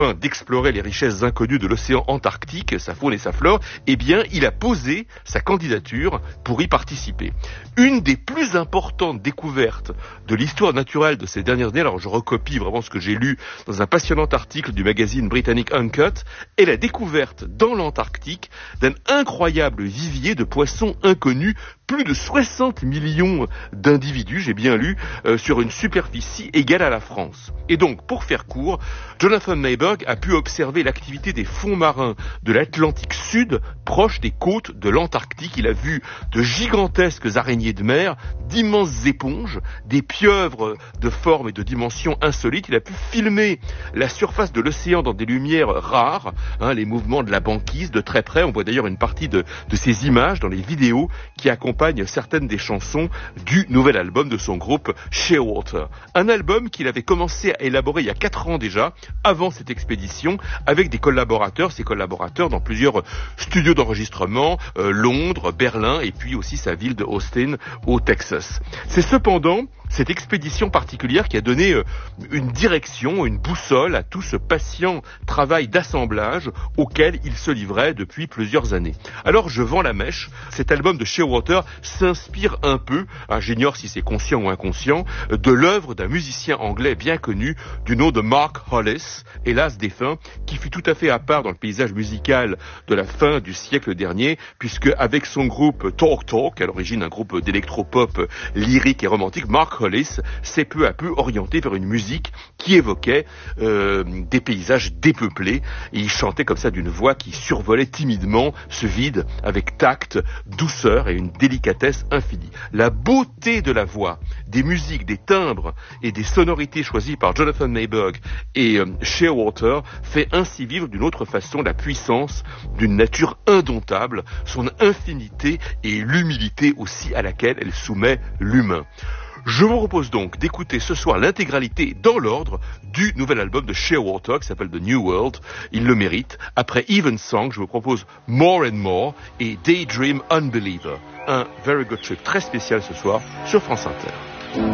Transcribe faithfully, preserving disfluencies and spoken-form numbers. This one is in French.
d'explorer les richesses inconnues de l'océan Antarctique, sa faune et sa flore, eh bien, il a posé sa candidature pour y participer. Une des plus importantes découvertes de l'histoire naturelle de ces dernières années, alors je recopie vraiment ce que j'ai lu dans un passionnant article du magazine britannique Uncut, est la découverte dans l'Antarctique d'un incroyable vivier de poissons inconnus, plus de soixante millions d'individus, j'ai bien lu, euh, sur une superficie égale à la France. Et donc, pour faire court, Jonathan Mayberg a pu observer l'activité des fonds marins de l'Atlantique Sud, proche des côtes de l'Antarctique. Il a vu de gigantesques araignées de mer, d'immenses éponges, des pieuvres de forme et de dimensions insolites. Il a pu filmer la surface de l'océan dans des lumières rares, hein, les mouvements de la banquise de très près. On voit d'ailleurs une partie de, de ces images dans les vidéos qui accompagnent certaines des chansons du nouvel album de son groupe Shearwater. Un album qu'il avait commencé à élaborer il y a quatre ans déjà, avant cette expédition, avec des collaborateurs, ses collaborateurs dans plusieurs studios d'enregistrement, euh, Londres, Berlin et puis aussi sa ville de Austin au Texas. C'est cependant cette expédition particulière qui a donné euh, une direction, une boussole à tout ce patient travail d'assemblage auquel il se livrait depuis plusieurs années. Alors je vends la mèche, cet album de Shearwater s'inspire un peu, hein, j'ignore si c'est conscient ou inconscient, de l'œuvre d'un musicien anglais bien connu du nom de Mark Hollis, hélas défunt, qui fut tout à fait à part dans le paysage musical de la fin du siècle dernier, puisque avec son groupe Talk Talk, à l'origine un groupe d'électropop lyrique et romantique, Mark Hollis s'est peu à peu orienté vers une musique qui évoquait euh, des paysages dépeuplés, et il chantait comme ça d'une voix qui survolait timidement ce vide avec tact, douceur et une délicatesse infinie. La beauté de la voix, des musiques, des timbres et des sonorités choisies par Jonathan Mayberg et euh, Shearwater fait ainsi vivre d'une autre façon la puissance d'une nature indomptable, son infinité et l'humilité aussi à laquelle elle soumet l'humain. Je vous propose donc d'écouter ce soir l'intégralité dans l'ordre du nouvel album de Shearwater qui s'appelle The New World. Il le mérite. Après Even Song, je vous propose More and More et Daydream Unbeliever. Un very good trip très spécial ce soir sur France Inter.